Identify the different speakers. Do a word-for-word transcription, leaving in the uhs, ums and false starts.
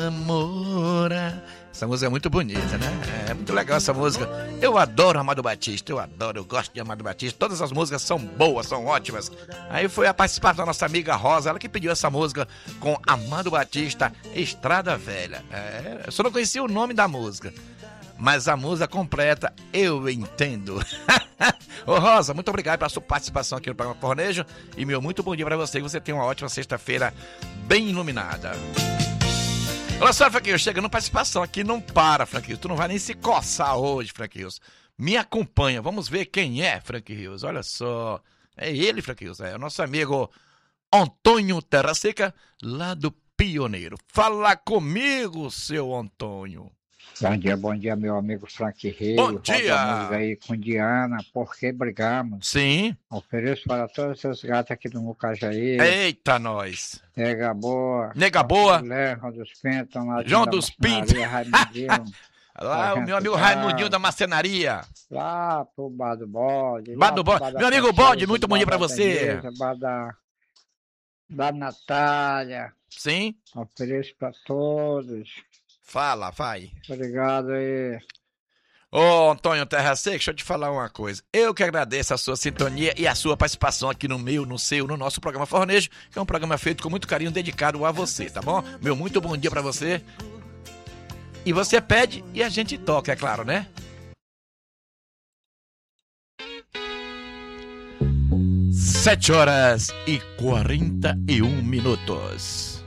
Speaker 1: Amora. Essa música é muito bonita, né? É muito legal essa música. Eu adoro Amado Batista, eu adoro, eu gosto de Amado Batista. Todas as músicas são boas, são ótimas. Aí foi a participação da nossa amiga Rosa, ela que pediu essa música com Amado Batista, Estrada Velha. É, eu só não conhecia o nome da música, mas a música completa eu entendo. Ô Rosa, muito obrigado pela sua participação aqui no programa Fornejo. E meu muito bom dia pra você, que você tenha uma ótima sexta-feira bem iluminada. Olha só, Franquinhos, chegando participação aqui, não para, Franquinhos. Tu não vai nem se coçar hoje, Franquinhos. Me acompanha, vamos ver quem é, Franquinhos. Olha só, é ele, Franquinhos, é o nosso amigo Antônio Terra Seca, lá do Pioneiro. Fala comigo, seu Antônio.
Speaker 2: Bom dia, bom dia, meu amigo Frank Rio.
Speaker 1: Bom dia.
Speaker 2: Roda aí com Diana, Por que brigamos?
Speaker 1: Sim.
Speaker 2: Ofereço para todos os gatos aqui do Mucajaí.
Speaker 1: Eita, nós.
Speaker 2: Nega Boa.
Speaker 1: Nega Boa.
Speaker 2: Mulher, João dos Pintos.
Speaker 1: João dos Pintos.
Speaker 2: Raimundinho.
Speaker 1: Lá, o meu amigo Raimundinho da Marcenaria.
Speaker 2: Lá pro Bar do Bode.
Speaker 1: Bar do Bode. Meu amigo Bode, muito bom dia pra você.
Speaker 2: Bar da, da Natália.
Speaker 1: Sim.
Speaker 2: Ofereço para todos.
Speaker 1: Fala, vai.
Speaker 2: Obrigado aí.
Speaker 1: Ô, Antônio Terra Seca, deixa eu te falar uma coisa. Eu que agradeço a sua sintonia e a sua participação aqui no meu, no seu, no nosso programa Fornejo, que é um programa feito com muito carinho, dedicado a você, tá bom? Meu muito bom dia pra você. E você pede e a gente toca, é claro, né? Sete horas e quarenta e um minutos.